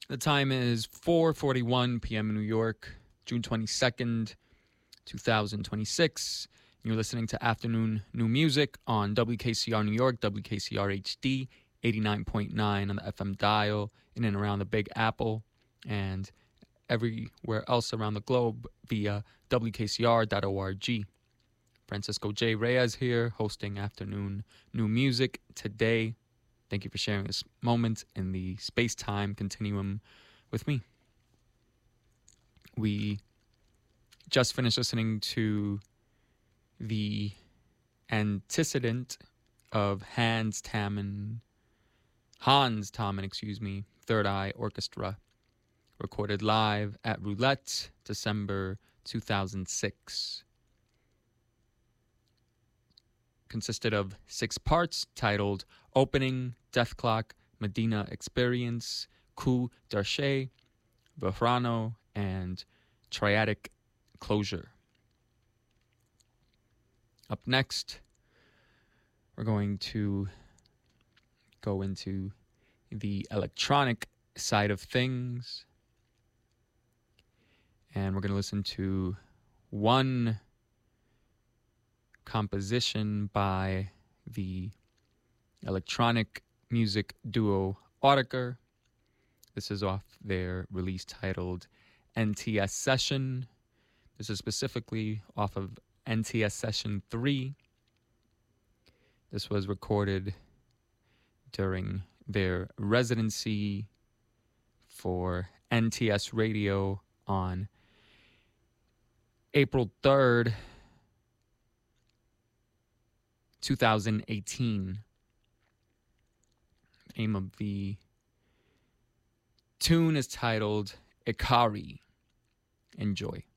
The time is 4:41 p.m. in New York, June 22nd, 2026. You're listening to Afternoon New Music on WKCR New York, WKCR HD, 89.9 on the FM dial, in and around the Big Apple, and everywhere else around the globe via WKCR.org. Francisco J. Reyes here, hosting Afternoon New Music today. Thank you for sharing this moment in the space-time continuum with me. We just finished listening to the antecedent of Hans Tammen, Third Eye Orchestra, recorded live at Roulette, December 2006. Consisted of 6 parts titled Opening, Death Clock, Medina Experience, Coup d'Archet, Verano, and Triadic Closure. Up next, we're going to go into the electronic side of things, and we're going to listen to one composition by the electronic music duo Autechre. This is off their release titled NTS Session. This is specifically off of NTS Session 3. This was recorded during their residency for NTS Radio on April 3rd, 2018. The name of the tune is titled Ikari. Enjoy.